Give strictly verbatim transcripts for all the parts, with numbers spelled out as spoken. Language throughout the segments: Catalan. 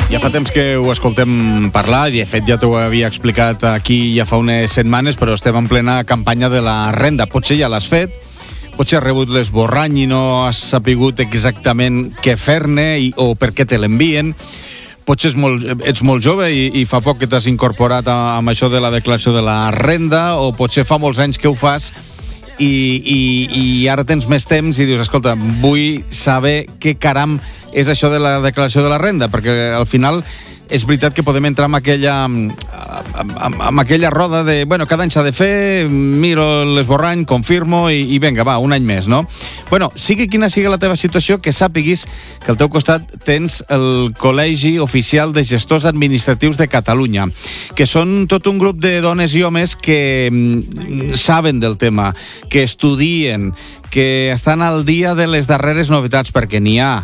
Ja fa temps que ho escoltem parlar, i de fet ja t'ho havia explicat aquí ja fa unes setmanes, però estem en plena campanya de la renda. Potser ja l'has fet, potser has rebut l'esborrany i no has sapigut exactament què fer-ne i, o per què te l'envien. Potser ets molt, ets molt jove i, i fa poc que t'has incorporat a, amb això de la declaració de la renda, o potser fa molts anys que ho fas i, i, i ara tens més temps i dius, escolta, vull saber què caram és això de la declaració de la renda, perquè al final és veritat que podem entrar en aquella, en aquella roda de, bueno, cada any s'ha de fer, miro l'esborrany, confirmo i, i vinga, va, un any més, no? Bueno, sigui quina sigui la teva situació, que sàpiguis que al teu costat tens el Col·legi Oficial de Gestors Administratius de Catalunya, que són tot un grup de dones i homes que saben del tema, que estudien, que estan al dia de les darreres novetats, perquè n'hi ha,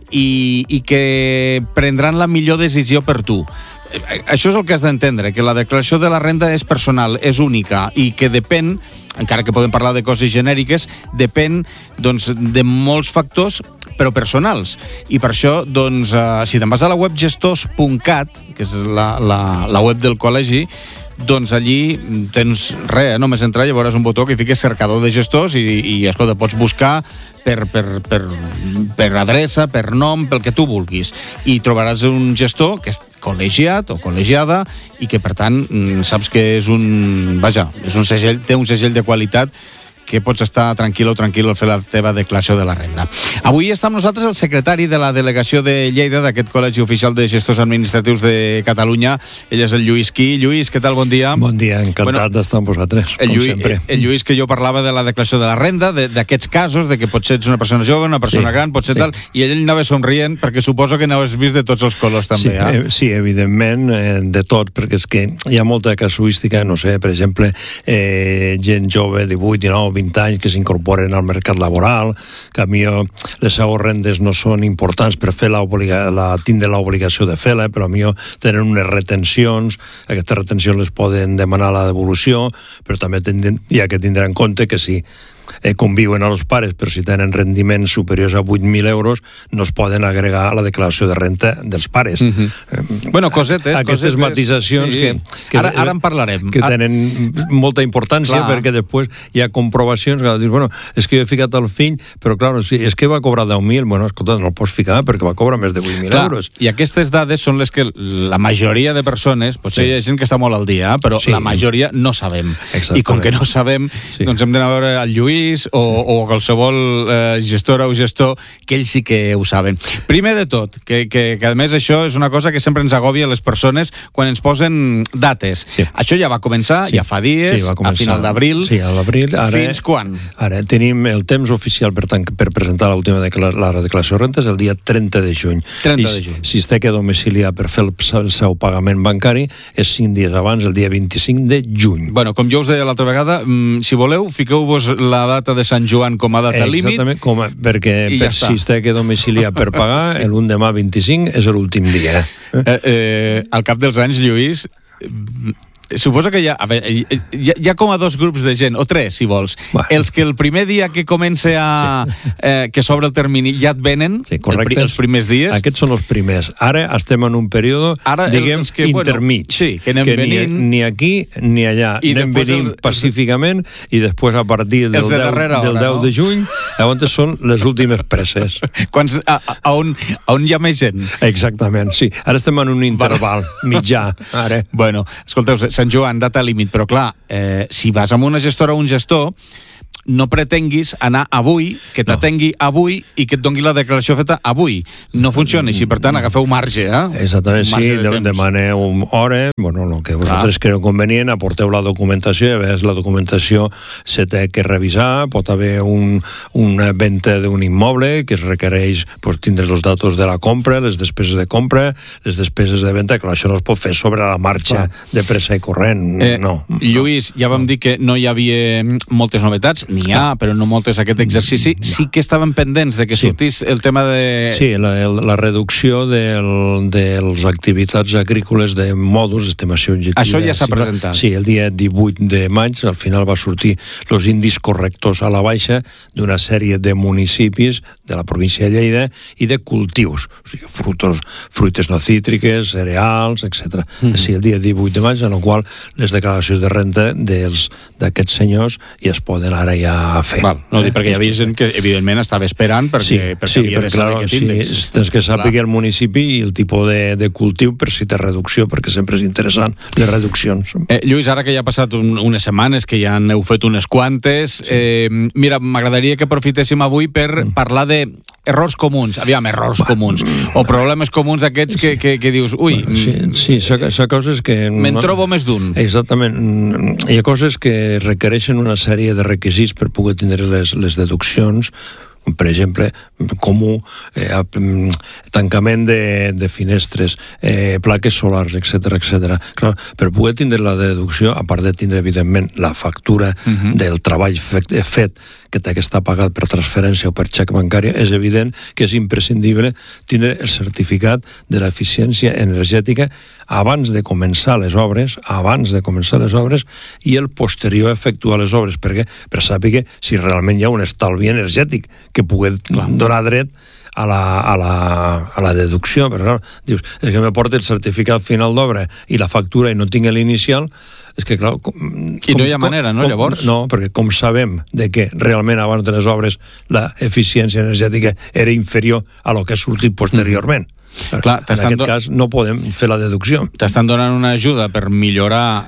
I, i que prendran la millor decisió per tu. Això és el que has d'entendre, que la declaració de la renda és personal, és única, i que depèn, encara que podem parlar de coses genèriques, depèn doncs, de molts factors, però personals. I per això, doncs, eh, si te'n vas a la web gestors punt cat, que és la, la, la web del col·legi, doncs allí tens res, només entrar i veuràs un botó que fiques cercador de gestors i, i escolta, pots buscar per, per, per, per adreça, per nom, pel que tu vulguis, i trobaràs un gestor que és col·legiat o col·legiada i que per tant saps que és un, vaja, és un segell, té un segell de qualitat que pots estar tranquil o tranquil al fer la teva declaració de la renda. Avui està amb nosaltres el secretari de la delegació de Lleida, d'aquest Col·legi Oficial de Gestors Administratius de Catalunya. Ell és el Lluís Qui. Lluís, què tal? Bon dia. Bon dia, encantat bueno, d'estar amb vosaltres, com Lluís, sempre. El Lluís, que jo parlava de la declaració de la renda, d'aquests casos, de que potser ets una persona jove, una persona sí, gran, potser sí. tal, i ell anava somrient, perquè suposo que n'haves vist de tots els colors també, sí, eh? eh? Sí, evidentment, eh, de tot, perquè és que hi ha molta casuística, no sé, per exemple, eh, gent jove, divuit, dinou, vint anys, que s'incorporen al mercat laboral, que a mi les seues rendes no són importants per fer la, la tindre l'obligació de fer-la, però a mi tenen unes retencions, aquestes retencions les poden demanar la devolució, però també hi ha que tindre en compte que si eh, conviuen a los pares, però si tenen rendiments superiors a vuit mil euros, no es poden agregar a la declaració de renta dels pares. Mm-hmm. eh, bueno, cosetes. Aquestes cosetes, matisacions sí. que, que, ara, ara en parlarem. Que tenen molta importància, clar, perquè després hi ha comprovacions que dius, bueno, és que jo he ficat el fill, però clar, és que va cobrar deu mil, bueno, escolta, no el pots ficar perquè va cobrar més de vuit mil euros. I aquestes dades són les que la majoria de persones, potser sí. hi ha gent que està molt al dia, però sí. la majoria no sabem. I com que no sabem, sí. doncs hem d'anar a veure el Lluís o, sí. o qualsevol eh, gestora o gestor, que ells sí que ho saben. Primer de tot, que, que, que a més això és una cosa que sempre ens agòbia a les persones quan ens posen dates. Sí. Això ja va començar, sí. ja fa dies, sí, a final d'abril. Sí, a l'abril. Fins quan? Ara tenim el temps oficial per, tant, per presentar l'última declara, la declaració de rentes el dia trenta de juny. trenta de juny. I si es té que domiciliar per fer el, el seu pagament bancari és cinc dies abans, el dia vint-i-cinc de juny. Bueno, com jo us deia l'altra vegada, mm, si voleu, fiqueu-vos la data de Sant Joan com a data Exactament, límit. Exactament, com a, perquè per, ja si es té que domiciliar per pagar, sí. l'endemà vint-i-cinc és l'últim dia. Eh? Eh, eh, al cap dels anys, Lluís, suposo que hi ha, a veure, hi, ha, hi ha com a dos grups de gent, o tres, si vols. Bueno. Els que el primer dia que comença a... Sí. Eh, que s'obre el termini ja et venen, sí, el, els primers dies. Aquests són els primers. Ara estem en un període, Ara, diguem, els que, intermig. Bueno, sí, que anem que venint... Ni, ni aquí ni allà. I anem venint el, pacíficament i després a partir del, de deu, hora, del deu no? de juny, llavors són les últimes presses. Quants, a, a, on, a on hi ha més gent? Exactament, sí. Ara estem en un interval mitjà. Ara. Bueno, escolteu, Sant Joan, data límit, però clar, eh, si vas amb una gestora o un gestor, no pretenguis anar avui, que t'atengui no. avui i que et doni la declaració feta avui. No funciona així, per tant, agafeu marge, eh? Exactament, marge sí, de demaneu hora, bueno, el que vosaltres creu convenient, aporteu la documentació, i a vegades la documentació se té que revisar, pot haver un, una venda d'un immoble que es requereix pues, tindre els datos de la compra, les despeses de compra, les despeses de venda, clar, això no es pot fer sobre la marxa clar. de pressa i corrent, eh, no. Lluís, ja vam dir que no hi havia moltes novetats, n'hi ha, però no moltes aquest exercici. Sí que estaven pendents de que sí. sortís el tema de... Sí, la, la reducció del, de les activitats agrícoles de mòduls d'estimació objectiva. Això ja s'ha presentat. Sí, el dia divuit de maig, al final va sortir els indis correctors a la baixa d'una sèrie de municipis de la província de Lleida i de cultius, o sigui, frutos, fruites no cítriques, cereals, etcètera. Mm. És el dia divuit de maig, en el qual les declaracions de renta dels, d'aquests senyors ja es poden ara ja fer. Val, no, eh? Perquè hi havia gent que evidentment estava esperant perquè, sí, perquè sí, havia de saber clar, aquest índex. Sí, tens que sàpiga el municipi i el tipus de, de cultiu per si té reducció, perquè sempre és interessant les reduccions. Eh, Lluís, ara que ja ha passat un, unes setmanes, que ja n'heu fet unes quantes, sí. eh, mira, m'agradaria que aprofitéssim avui per mm. parlar de errors comuns, aviam, errors Va. comuns, o problemes comuns d'aquests que, que, que dius, ui... Sí, sí, la cosa és que... Me'n trobo més d'un. Exactament. Hi ha coses que requereixen una sèrie de requisits per poder tindre les, les deduccions, per exemple, comú, eh, tancament de, de finestres, eh, plaques solars, etcètera, etcètera. Clar, per poder tindre la deducció, a part de tindre, evidentment, la factura uh-huh. del treball fet, fet que té que estar pagat per transferència o per xec bancària, és evident que és imprescindible tindre el certificat de l'eficiència energètica abans de començar les obres, abans de començar les obres i el posterior a efectuar les obres, perquè per saber si realment hi ha un estalvi energètic que pugui Clar. donar dret a la, a la, a la deducció, però dius, és que me porta el certificat final d'obra i la factura i no tinc l'inicial, és que clar... Com, I no hi ha manera, no, com, llavors? No, perquè com sabem de que realment abans de les obres la eficiència energètica era inferior a lo que ha sortit posteriorment. Mm. Clar, en aquest do... cas no podem fer la deducció. T'estan donant una ajuda per millorar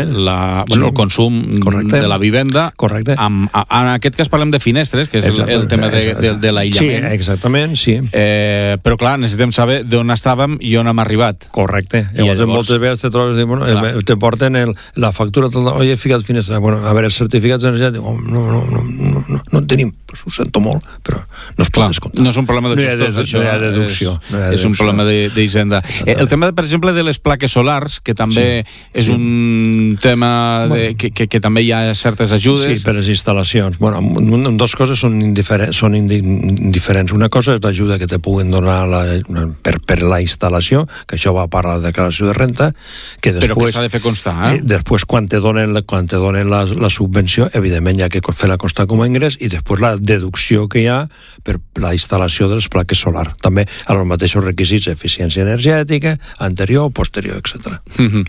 la, bueno, sí. el consum Correcte. de la vivenda. Correcte. Amb, a, en aquest cas parlem de finestres, que és el, el tema de, de, de l'aïllament. Sí, exactament, sí. Eh, però clar, necessitem saber d'on estàvem i on hem arribat. Correcte. I llavors, llavors moltes vegades te trobes, bueno, el, te porten el, la factura, oi, he ficat finestres, bueno, a veure, els certificats energètics, oh, no, no, no, no, no, no en tenim, pues ho sento molt, però no es pot descomptar. No és un problema de gestors, no això. No hi ha deducció. És, no hi ha és un problema d'Hisenda. Eh, el tema, per exemple, de les plaques solars, que també sí, és sí. un tema de, que, que, que també hi ha certes ajudes. Sí, per les instal·lacions. Bueno, dues coses són, indiferents, són indiferents. Una cosa és l'ajuda que te puguen donar la, per, per la instal·lació, que això va per la declaració de renta, que després... Però que s'ha de fer constar, eh? eh després, quan te donen, quan te donen la, la subvenció, evidentment hi ha que fer-la constar com a ingrés, i després la deducció que hi ha per la instal·lació de les plaques solars. També a els mateixos requisits, eficiència energètica, anterior, posterior, etcètera. Mm-hmm.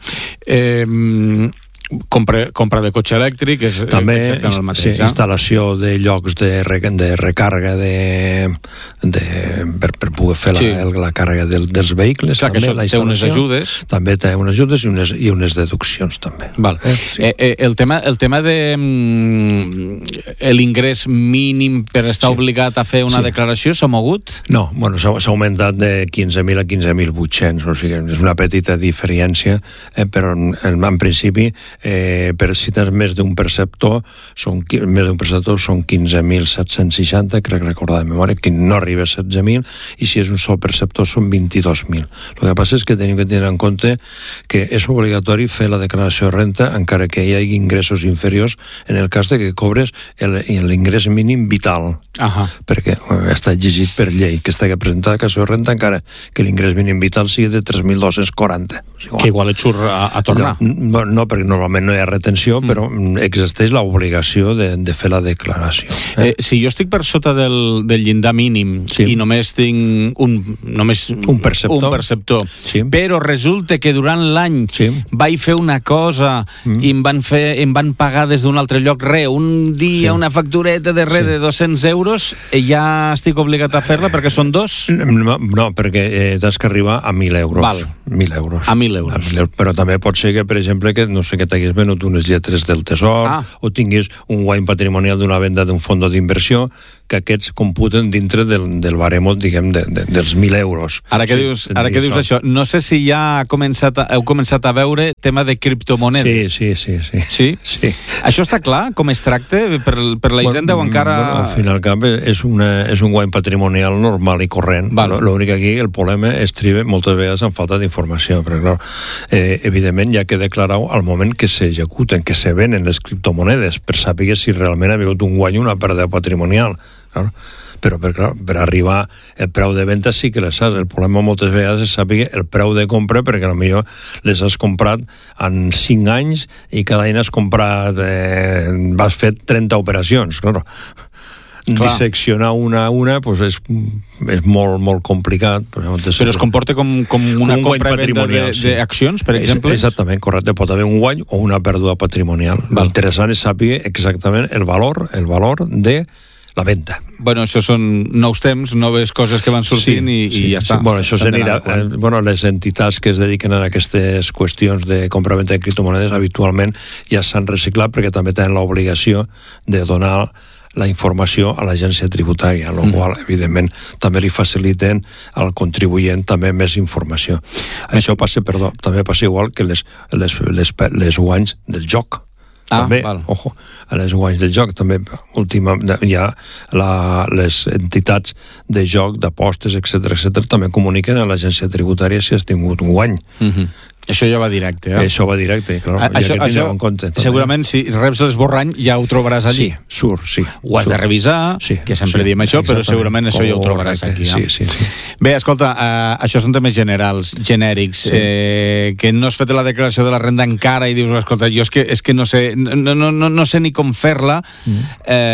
Eh, compra, compra de cotxe elèctric és també exactament el mateix. Sí, eh? Instal·lació de llocs de, re, de recàrrega de, de, per, per poder fer sí. la, la càrrega del, dels vehicles. Clar, també, que això té unes ajudes. També té unes ajudes i unes, i unes deduccions també. Val. Eh? Sí. Eh, eh, el, tema, el tema de mm, l'ingrés mínim per estar sí. obligat a fer una sí. declaració s'ha mogut? No, bueno, s'ha augmentat de quinze mil a quinze mil vuit-cents, o sigui, és una petita diferència, eh, però en, en principi Eh, per si tens més d'un perceptor són, més d'un perceptor són quinze mil set-cents seixanta, crec recordar de memòria, que no arriba a setze mil, i si és un sol perceptor són vint-i-dos mil. El que passa és que tenim que tenir en compte que és obligatori fer la declaració de renta encara que hi hagi ingressos inferiors en el cas de que cobres l'ingrés mínim vital. Ahà. Perquè està exigit per llei que està que presentar la declaració de renta encara que l'ingrés mínim vital sigui de tres mil dos-cents quaranta. O sigui, que igual et surt a, a tornar. No, no, perquè normalment no hi ha retenció, mm. però existeix l'obligació de, de fer la declaració. Eh? Eh, si jo estic per sota del, del llindar mínim sí. i només tinc un, només un perceptor, un perceptor sí. però resulta que durant l'any sí. vaig fer una cosa mm. i em van, fer, em van pagar des d'un altre lloc re, un dia sí. una factureta de re sí. de dos-cents euros, ja estic obligat a fer-la perquè són dos? No, no perquè eh, t'has que arribar a mil euros. Val. Mil euros. A mil euros. A mil euros. Però també pot ser que, per exemple, que no sé que t'hagués venut unes lletres del Tesor ah. o tinguis un guany patrimonial d'una venda d'un fons d'inversió, que aquests computen dintre del, del baremo, diguem, de, de, dels mil euros. Ara que, sí, dius, ara que dius això, no sé si ja ha començat a, heu començat a veure tema de criptomonedes. Sí, sí, sí. Sí? Sí? Sí. Això està clar, com es tracta per, per la Hisenda bueno, o encara... Bueno, al fin i al cap és, una, és un guany patrimonial normal i corrent. Vale. L'únic que aquí el problema es triba moltes vegades en falta d'informació, perquè clar, eh, evidentment ja que declarar al moment que s'executen, que se venen les criptomonedes, per saber si realment ha hagut un guany o una pèrdua patrimonial. Claro. Però per, clar, per arribar el preu de venda sí que les saps. El problema moltes vegades és saber el preu de compra, perquè potser les has comprat en cinc anys i cada any has comprat eh, vas fet trenta operacions, claro. Clar. Disseccionar una a una pues és, és molt, molt complicat. Però, però es comporta com, com una un compra i venda d'accions, sí. per exemple? Exactament, correcte. Pot haver un guany o una pèrdua patrimonial. L'interessant és saber exactament el valor, el valor de la venda. Bueno, això són nous temps, noves coses que van sortint sí, i, sí, i ja està. Sí. Bueno, això s'anirà, eh, bueno, les entitats que es dediquen a aquestes qüestions de compra-venda de criptomonedes habitualment ja s'han reciclat perquè també tenen l'obligació de donar la informació a l'agència tributària, amb la mm. qual, evidentment, també li faciliten al contribuent també més informació. Mm. Això passa, perdó, també passa igual que les, les, les, les guanys del joc. Ah, també, val. ojo, a les guanys del joc també última, hi ha la, les entitats de joc, d'apostes, etcètera, etcètera, també comuniquen a l'agència tributària si has tingut un guany. Mm-hmm. Això ja va directe, eh? Això va directe, clar. A, això, ja això, en compte, segurament, si reps l'esborrany, ja ho trobaràs allí. Sí, surt, sí. Ho has surt. de revisar, sí, que sempre sí, diem això, però segurament això ja ho trobaràs aquí. Sí, sí, sí. Bé, escolta, uh, això són temes generals, genèrics, sí. eh, que no has fet la declaració de la renda encara i dius, escolta, jo és que, és que no sé no, no, no, no sé ni com fer-la. Mm.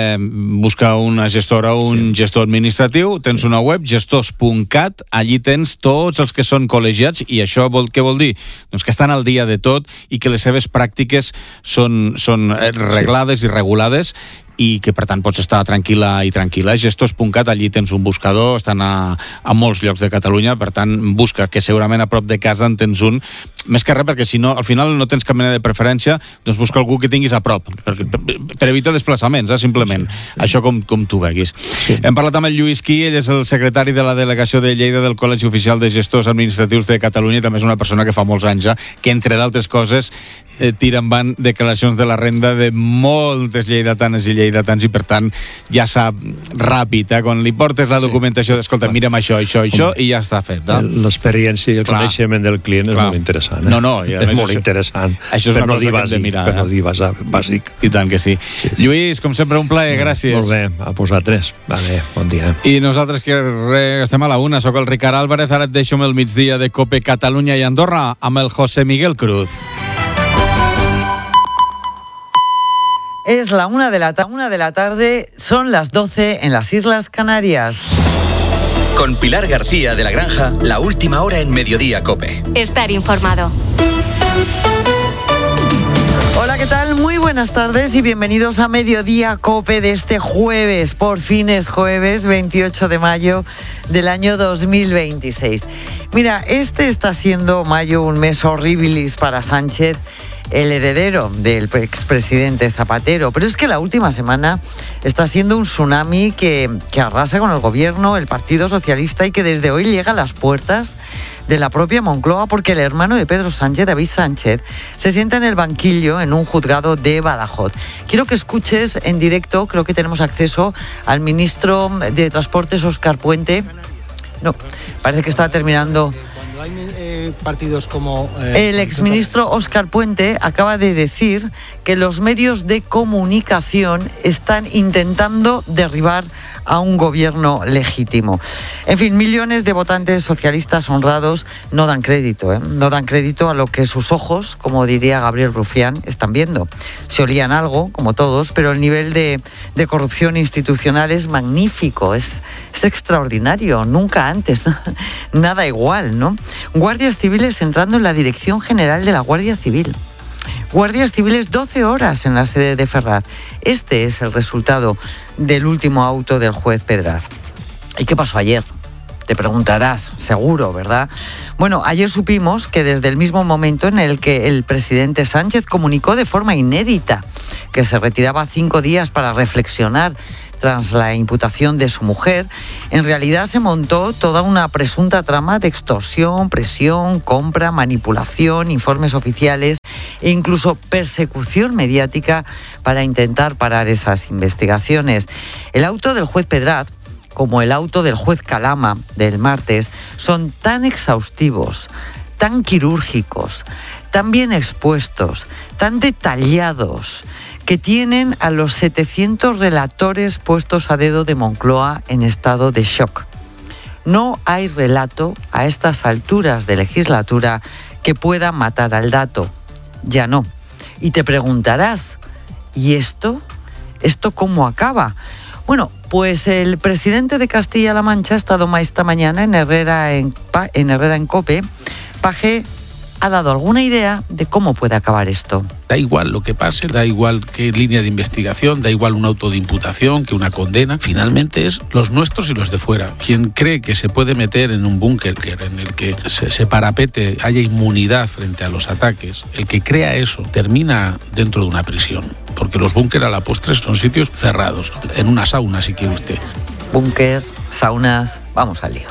Eh, busca una gestora o un sí. gestor administratiu, tens una web, gestors punt cat, allí tens tots els que són col·legiats, i això vol, què vol dir? Doncs que estan al dia de tot i que les seves pràctiques són, són reglades sí. i regulades, i que per tant pots estar tranquil·la i tranquil·la. gestors punt cat, allí tens un buscador, estan a, a molts llocs de Catalunya, per tant busca, que segurament a prop de casa en tens un, més que res perquè si no, al final no tens cap mena de preferència, doncs busca algú que tinguis a prop, per, per, per evitar desplaçaments, eh, simplement. Sí, sí. Això com, com tu veguis. Sí. Hem parlat amb el Lluís Qui, ell és el secretari de la delegació de Lleida del Col·legi Oficial de Gestors Administratius de Catalunya, i també és una persona que fa molts anys ja, que entre d'altres coses eh, tira en van declaracions de la renda de moltes lleidatanes i lleidatans, i per tant ja sap ràpid, eh? Quan li portes la documentació d'escolta, mira'm això, això, això, i ja està fet. Eh? L'experiència i el Clar. coneixement del client és Clar. molt interessant. Eh? No, no, i a és més molt això, interessant. Això és per una no cosa dir que bàsic, hem de mirar. Per no eh? dir bàsic. I tant que sí. sí, sí. Lluís, com sempre, un plaer, gràcies. Molt bé, a vosaltres. Vale, bon dia. I nosaltres que re, estem a la una, soc el Ricard Álvarez, ara et deixo amb el migdia de COPE Catalunya i Andorra, amb el José Miguel Cruz. Es la una de la, ta- una de la tarde, son las doce en las Islas Canarias. Con Pilar García de la Granja, la última hora en Mediodía COPE. Estar informado. Hola, ¿qué tal? Muy buenas tardes y bienvenidos a Mediodía COPE de este jueves. Por fin es jueves, veintiocho de mayo del año dos mil veintiséis. Mira, este está siendo mayo un mes horribilis para Sánchez, el heredero del expresidente Zapatero. Pero es que la última semana está siendo un tsunami que, que arrasa con el gobierno, el Partido Socialista, y que desde hoy llega a las puertas de la propia Moncloa, porque el hermano de Pedro Sánchez, David Sánchez, se sienta en el banquillo en un juzgado de Badajoz. Quiero que escuches en directo, creo que tenemos acceso al ministro de Transportes, Óscar Puente. No, parece que está terminando. Hay eh, partidos como... Eh, el exministro Óscar Puente acaba de decir que los medios de comunicación están intentando derribar a un gobierno legítimo. En fin, millones de votantes socialistas honrados no dan crédito, ¿eh? no dan crédito a lo que sus ojos, como diría Gabriel Rufián, están viendo. Se olían algo, como todos, pero el nivel de, de corrupción institucional es magnífico, es, es extraordinario, nunca antes, nada igual, ¿no? Guardias civiles entrando en la Dirección General de la Guardia Civil. Guardias civiles doce horas en la sede de Ferraz. Este es el resultado del último auto del juez Pedraz. ¿Y qué pasó ayer? Te preguntarás, seguro, ¿verdad? Bueno, ayer supimos que desde el mismo momento en el que el presidente Sánchez comunicó de forma inédita que se retiraba cinco días para reflexionar tras la imputación de su mujer, en realidad se montó toda una presunta trama de extorsión, presión, compra, manipulación, informes oficiales e incluso persecución mediática para intentar parar esas investigaciones. El auto del juez Pedraz, como el auto del juez Calama del martes, son tan exhaustivos, tan quirúrgicos, tan bien expuestos, tan detallados, que tienen a los setecientos relatores puestos a dedo de Moncloa en estado de shock. No hay relato a estas alturas de legislatura que pueda matar al dato. Ya no. Y te preguntarás, ¿y esto? ¿Esto cómo acaba? Bueno, pues el presidente de Castilla-La Mancha ha estado esta mañana en Herrera en, en Herrera en COPE. Paje ha dado alguna idea de cómo puede acabar esto. Da igual lo que pase, da igual qué línea de investigación, da igual un auto de imputación que una condena. Finalmente es los nuestros y los de fuera. Quien cree que se puede meter en un búnker en el que se, se parapete, haya inmunidad frente a los ataques, el que crea eso termina dentro de una prisión. Porque los búnker a la postre son sitios cerrados, ¿no? En una sauna, si quiere usted. Búnker, saunas, vamos al lío.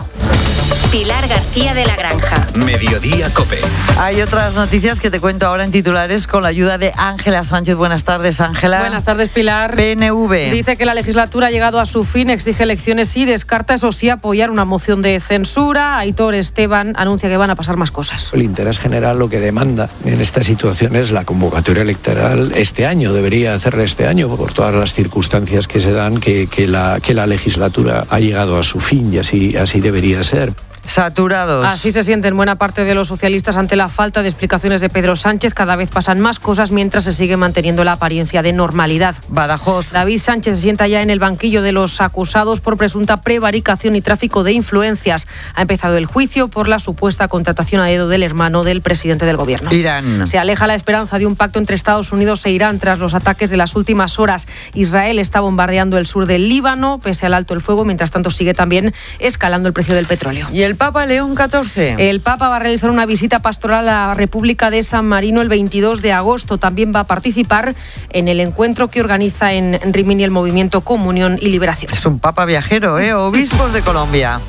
Pilar García de la Granja. Mediodía COPE. Hay otras noticias que te cuento ahora en titulares con la ayuda de Ángela Sánchez. Buenas tardes, Ángela. Buenas tardes, Pilar. P N V. Dice que la legislatura ha llegado a su fin, exige elecciones y descarta, eso sí, apoyar una moción de censura. Aitor Esteban anuncia que van a pasar más cosas. El interés general lo que demanda en esta situación es la convocatoria electoral este año. Debería hacerla este año por todas las circunstancias que se dan, que, que, la, que la legislatura ha llegado a su fin y así, así debería ser. Saturados. Así se sienten buena parte de los socialistas ante la falta de explicaciones de Pedro Sánchez. Cada vez pasan más cosas mientras se sigue manteniendo la apariencia de normalidad. Badajoz. David Sánchez se sienta ya en el banquillo de los acusados por presunta prevaricación y tráfico de influencias. Ha empezado el juicio por la supuesta contratación a dedo del hermano del presidente del gobierno. Irán. Se aleja la esperanza de un pacto entre Estados Unidos e Irán tras los ataques de las últimas horas. Israel está bombardeando el sur del Líbano, pese al alto el fuego. Mientras tanto sigue también escalando el precio del petróleo. Y el Papa León catorce. El Papa va a realizar una visita pastoral a la República de San Marino el veintidós de agosto. También va a participar en el encuentro que organiza en Rimini el movimiento Comunión y Liberación. Es un Papa viajero, ¿eh? Obispos de Colombia.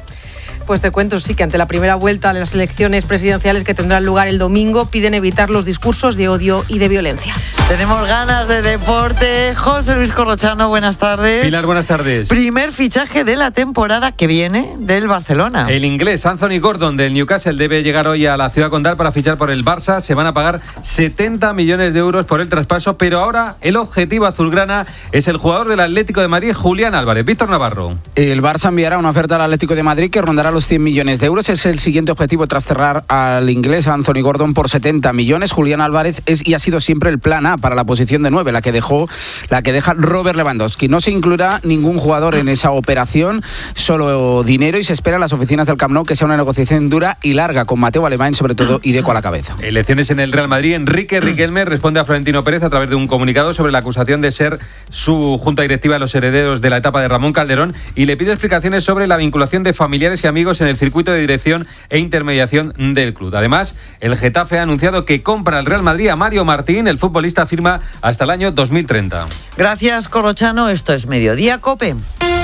Pues te cuento, sí, que ante la primera vuelta de las elecciones presidenciales que tendrán lugar el domingo, piden evitar los discursos de odio y de violencia. Tenemos ganas de deporte. José Luis Corrochano, buenas tardes. Pilar, buenas tardes. Primer fichaje de la temporada que viene del Barcelona. El inglés Anthony Gordon del Newcastle debe llegar hoy a la ciudad condal para fichar por el Barça. Se van a pagar setenta millones de euros por el traspaso, pero ahora el objetivo azulgrana es el jugador del Atlético de Madrid, Julián Álvarez. Víctor Navarro. El Barça enviará una oferta al Atlético de Madrid que rondará los cien millones de euros. Es el siguiente objetivo tras cerrar al inglés Anthony Gordon por setenta millones. Julián Álvarez es y ha sido siempre el plan A para la posición de nueve, la que dejó, la que deja Robert Lewandowski. No se incluirá ningún jugador en esa operación, solo dinero, y se espera en las oficinas del Camp Nou que sea una negociación dura y larga, con Mateo Alemán sobre todo y Deco a la cabeza. Elecciones en el Real Madrid. Enrique Riquelme responde a Florentino Pérez a través de un comunicado sobre la acusación de ser su junta directiva de los herederos de la etapa de Ramón Calderón, y le pide explicaciones sobre la vinculación de familiares y amigos en el circuito de dirección e intermediación del club. Además, el Getafe ha anunciado que compra al Real Madrid a Mario Martín. El futbolista firma hasta el año dos mil treinta. Gracias, Corrochano. Esto es Mediodía COPE.